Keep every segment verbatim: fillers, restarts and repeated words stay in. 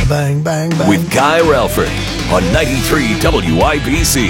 bang, bang, bang. With Guy Relford on ninety-three W I B C.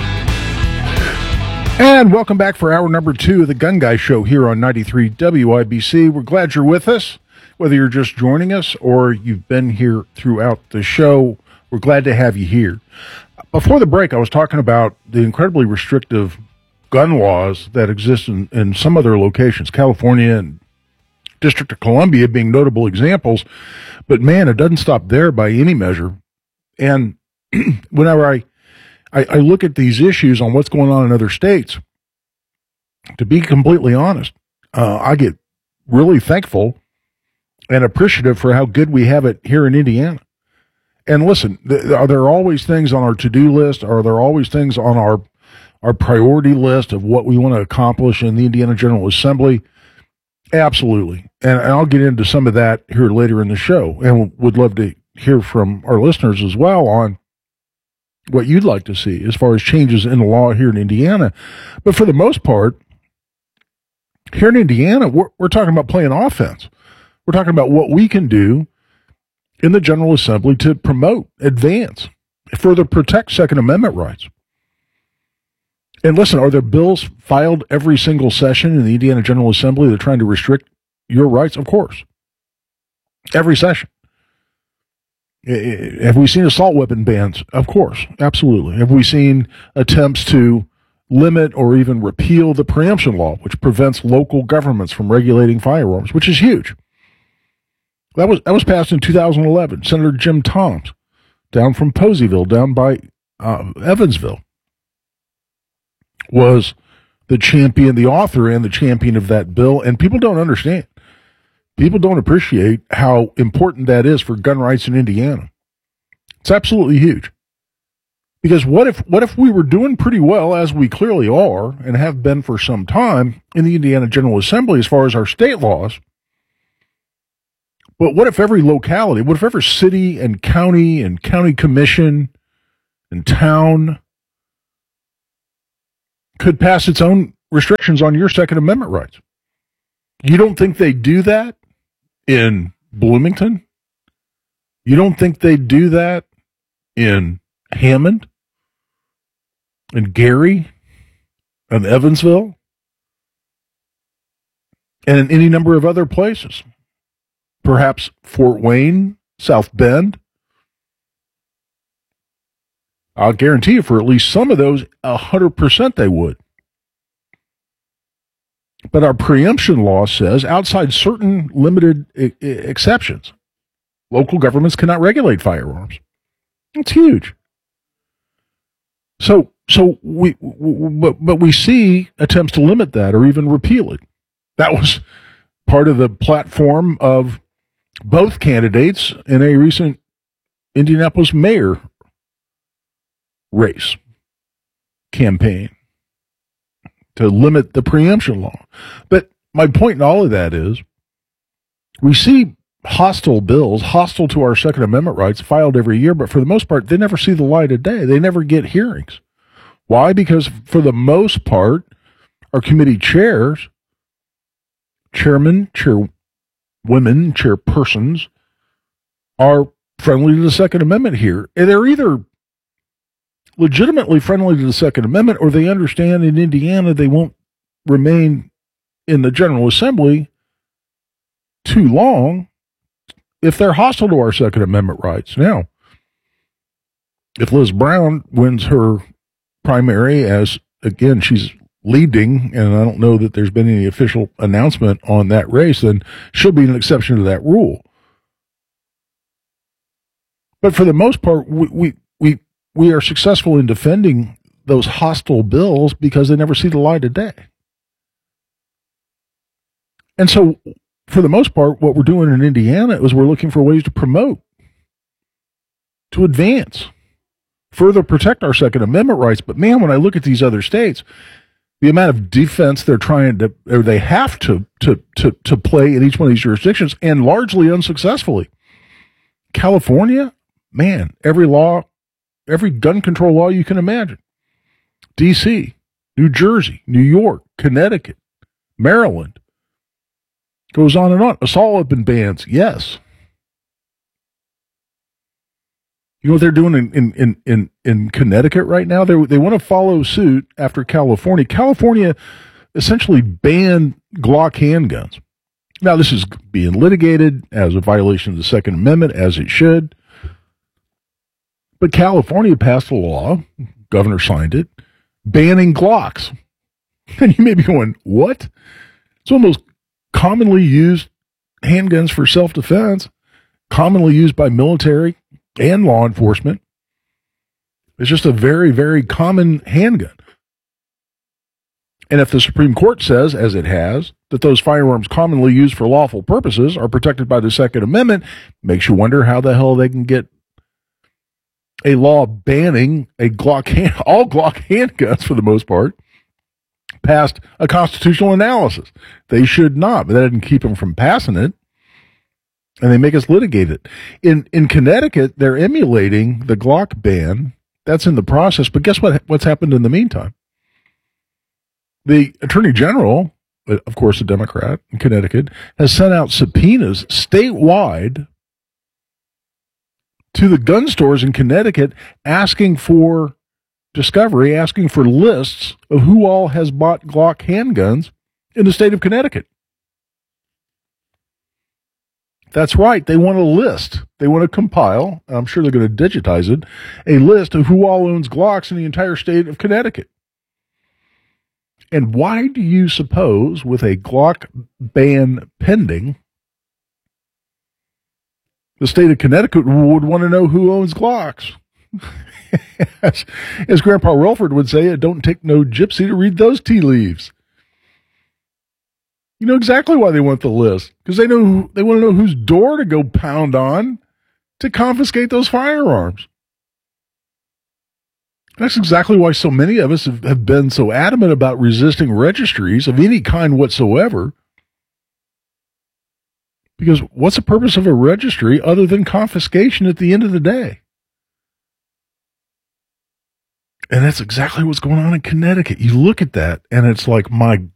And welcome back for hour number two of the Gun Guy Show here on ninety-three W I B C. We're glad you're with us, whether you're just joining us or you've been here throughout the show. We're glad to have you here. Before the break, I was talking about the incredibly restrictive gun laws that exist in, in some other locations, California and District of Columbia being notable examples. But man, it doesn't stop there by any measure. And whenever I, I, I look at these issues on what's going on in other states, to be completely honest, uh, I get really thankful and appreciative for how good we have it here in Indiana. And listen, th- are there always things on our to-do list? Are there always things on our our priority list of what we want to accomplish in the Indiana General Assembly? Absolutely. And, and I'll get into some of that here later in the show, and would love to hear from our listeners as well on what you'd like to see as far as changes in the law here in Indiana. But for the most part, here in Indiana, we're, we're talking about playing offense. We're talking about what we can do in the General Assembly to promote, advance, further protect Second Amendment rights. And listen, are there bills filed every single session in the Indiana General Assembly that are trying to restrict your rights? Of course. Every session. Have we seen assault weapon bans? Of course. Absolutely. Have we seen attempts to limit or even repeal the preemption law, which prevents local governments from regulating firearms, which is huge? That was that was passed in two thousand eleven. Senator Jim Toms, down from Poseyville, down by uh, Evansville, was the champion, the author and the champion of that bill. And people don't understand. People don't appreciate how important that is for gun rights in Indiana. It's absolutely huge. Because what if what if we were doing pretty well, as we clearly are and have been for some time in the Indiana General Assembly as far as our state laws? But what if every locality, what if every city and county and county commission and town could pass its own restrictions on your Second Amendment rights? You don't think they do that in Bloomington? You don't think they do that in Hammond and Gary and Evansville and in any number of other places? Perhaps Fort Wayne, South Bend. I'll guarantee you for at least some of those, one hundred percent they would. But our preemption law says outside certain limited I- I- exceptions, local governments cannot regulate firearms. It's huge. So, so we, w- but, but we see attempts to limit that or even repeal it. That was part of the platform of both candidates in a recent Indianapolis mayor race campaign to limit the preemption law. But my point in all of that is we see hostile bills, hostile to our Second Amendment rights, filed every year, but for the most part, they never see the light of day. They never get hearings. Why? Because for the most part, our committee chairs, chairmen, chairwomen, chairpersons, are friendly to the Second Amendment here. And they're either legitimately friendly to the Second Amendment, or they understand in Indiana they won't remain in the General Assembly too long if they're hostile to our Second Amendment rights. Now, if Liz Brown wins her primary, as, again, she's leading, and I don't know that there's been any official announcement on that race, then she'll be an exception to that rule. But for the most part, we we we, we are successful in defending those hostile bills because they never see the light of day. And so, for the most part, what we're doing in Indiana is we're looking for ways to promote, to advance, further protect our Second Amendment rights. But man, when I look at these other states, the amount of defense they're trying to, or they have to, to, to, to play in each one of these jurisdictions, and largely unsuccessfully. California, man, every law, every gun control law you can imagine. D C, New Jersey, New York, Connecticut, Maryland. Goes on and on. Assault weapon bans, yes. You know what they're doing in, in, in, in, in Connecticut right now? They they want to follow suit after California. California essentially banned Glock handguns. Now, this is being litigated as a violation of the Second Amendment, as it should. But California passed a law, governor signed it, banning Glocks. And you may be going, what? It's one of the most commonly used handguns for self-defense, commonly used by military and law enforcement. It's just a very, very common handgun. And if the Supreme Court says, as it has, that those firearms commonly used for lawful purposes are protected by the Second Amendment, makes you wonder how the hell they can get a law banning a Glock hand, all Glock handguns for the most part, past a constitutional analysis. They should not, but that didn't keep them from passing it. And they make us litigate it. In in Connecticut, they're emulating the Glock ban. That's in the process. But guess what? What's happened in the meantime? The Attorney General, of course, a Democrat in Connecticut, has sent out subpoenas statewide to the gun stores in Connecticut asking for discovery, asking for lists of who all has bought Glock handguns in the state of Connecticut. That's right. They want a list. They want to compile, I'm sure they're going to digitize it, a list of who all owns Glocks in the entire state of Connecticut. And why do you suppose, with a Glock ban pending, the state of Connecticut would want to know who owns Glocks? as, as Grandpa Relford would say, it don't take no gypsy to read those tea leaves. You know exactly why they want the list, because they know who, they want to know whose door to go pound on to confiscate those firearms. That's exactly why so many of us have, have been so adamant about resisting registries of any kind whatsoever. Because what's the purpose of a registry other than confiscation at the end of the day? And that's exactly what's going on in Connecticut. You look at that, and it's like, my